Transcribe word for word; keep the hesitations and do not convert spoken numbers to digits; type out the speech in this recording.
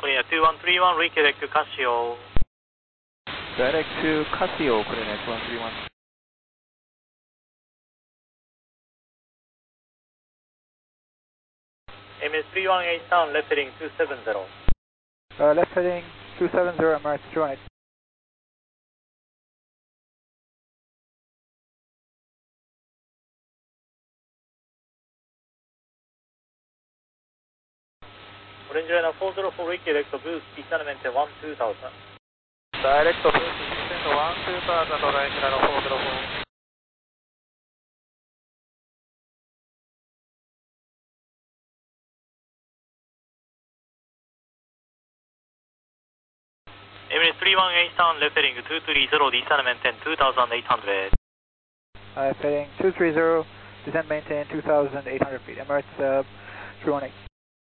Korea two one three one, redirect to Casio. Direct to Casio, Korea two one three one. M S three one eight down, left heading two seven zero. Uh, left heading two seven zero, Emirates two one eight. Orange Liner four zero four, redirect to boost, descendment one two thousand. Direct to boost, descend one two thousand, Orange Liner four zero four. Emirates three one eight down, left heading two three zero, descendment two thousand eight hundred. Uh, left heading two three zero, descend maintain two thousand eight hundred feet, Emirates uh, three one eight.